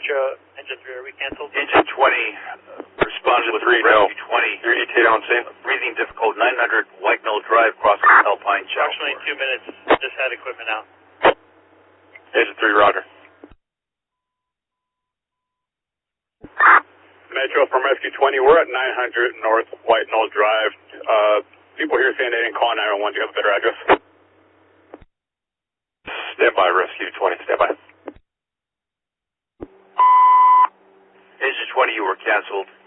Engine 3, are we canceled? Engine 20, responded with rescue 20. You're ETA on scene. Breathing difficult, 900 White Mill Drive, crossing Alpine Chapel. Approximately 2 minutes, just had equipment out. Engine 3, roger. Metro from Rescue 20, we're at 900 North White Knoll Drive. People here saying they didn't call 911. Do you have a better address? Stand by, Rescue 20, stand by. Engine 20, you were canceled.